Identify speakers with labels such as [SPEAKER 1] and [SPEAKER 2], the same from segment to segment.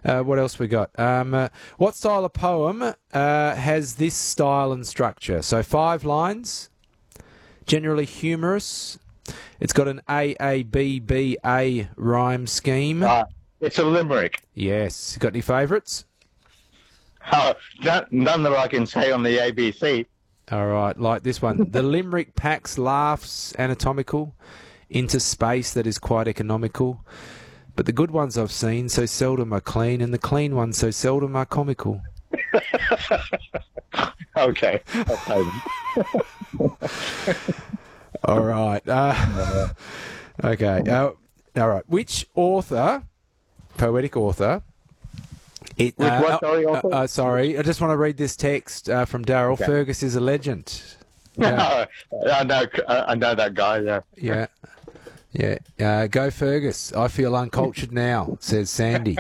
[SPEAKER 1] What else we got? What style of poem has this style and structure? So 5 lines, generally humorous. It's got an AABBA rhyme scheme.
[SPEAKER 2] It's a limerick.
[SPEAKER 1] Yes. Got any favourites?
[SPEAKER 2] None that I can say on the ABC.
[SPEAKER 1] All right, like this one. The limerick packs laughs anatomical into space that is quite economical. But the good ones I've seen so seldom are clean, and the clean ones so seldom are comical.
[SPEAKER 2] Okay.
[SPEAKER 1] All right. Okay. All right. Which author, poetic author... sorry, I just want to read this text from Daryl. Okay. Fergus is a legend.
[SPEAKER 2] Yeah. I know that guy, yeah.
[SPEAKER 1] Yeah. Go Fergus. I feel uncultured now, says Sandy.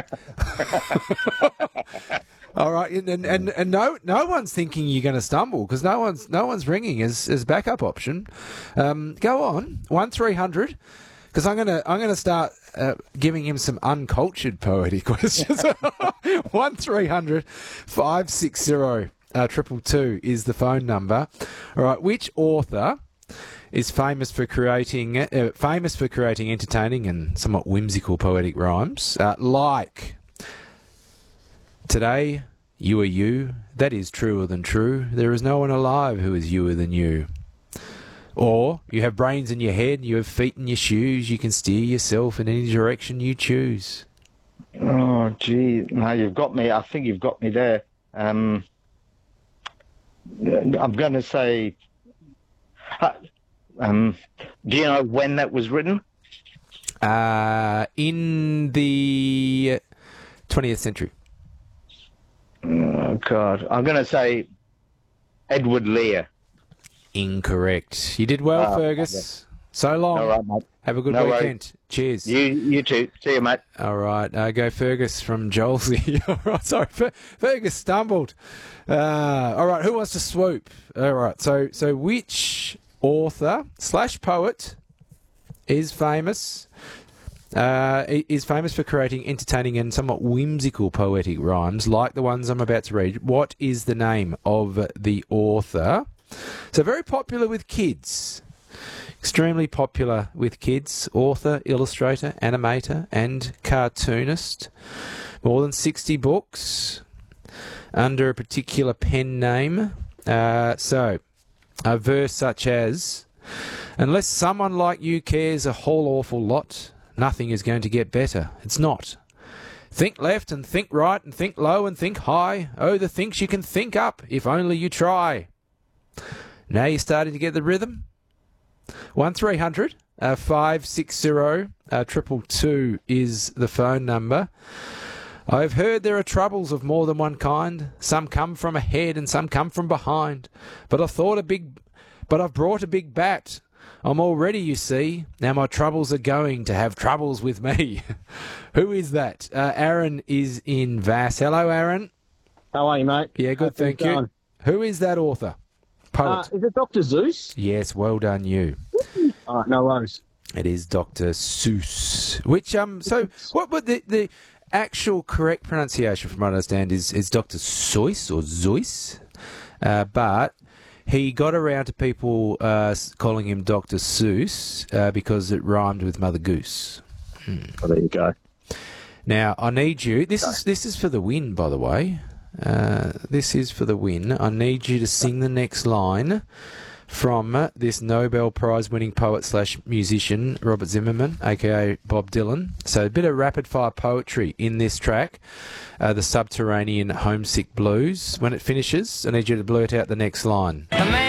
[SPEAKER 1] All right, and no one's thinking you're going to stumble because no one's ringing as backup option. Go on 1300. Because I'm gonna start giving him some uncultured poetic questions. 1300 560 222 is the phone number. All right, which author is famous for creating entertaining and somewhat whimsical poetic rhymes? Like today, you are you. That is truer than true. There is no one alive who is youer than you. Or, you have brains in your head, you have feet in your shoes, you can steer yourself in any direction you choose.
[SPEAKER 2] Oh, gee. No, you've got me. I think you've got me there. I'm going to say... do you know when that was written?
[SPEAKER 1] In the 20th century.
[SPEAKER 2] Oh, God. I'm going to say Edward Lear.
[SPEAKER 1] Incorrect. You did well, Fergus. Okay. So long.
[SPEAKER 2] All right, mate.
[SPEAKER 1] Have a good weekend. Worries. Cheers.
[SPEAKER 2] You too. See you, mate.
[SPEAKER 1] All right. Go Fergus from Jolsey. All right. Sorry. Fergus stumbled. All right. Who wants to swoop? All right. So which author / poet is famous? Is famous for creating entertaining and somewhat whimsical poetic rhymes like the ones I'm about to read. What is the name of the author? So very popular with kids. Extremely popular with kids. Author, illustrator, animator and cartoonist. More than 60 books under a particular pen name. So a verse such as, unless someone like you cares a whole awful lot, nothing is going to get better. It's not. Think left and think right and think low and think high. Oh, the things you can think up if only you try. Now you're starting to get the rhythm. 1300 560 222 is the phone number. I've heard there are troubles of more than one kind. Some come from ahead and some come from behind. But I've brought a big bat. I'm all ready, you see. Now my troubles are going to have troubles with me. Who is that? Aaron is in Vass. Hello, Aaron.
[SPEAKER 3] How are you, mate?
[SPEAKER 1] Yeah, good, thank you. Who is that author? Poet.
[SPEAKER 3] Is it Dr. Seuss?
[SPEAKER 1] Yes, well done, you.
[SPEAKER 3] All right, no worries.
[SPEAKER 1] It is Dr. Seuss. Which, so what would the actual correct pronunciation, from what I understand, is Dr. Seuss or Zeus? But he got around to people calling him Dr. Seuss because it rhymed with Mother Goose.
[SPEAKER 3] Oh, there you go.
[SPEAKER 1] Now, I need you... This is for the win, by the way. This is for the win. I need you to sing the next line from this Nobel Prize-winning poet / musician, Robert Zimmerman, a.k.a. Bob Dylan. So a bit of rapid-fire poetry in this track, the Subterranean Homesick Blues. When it finishes, I need you to blurt out the next line.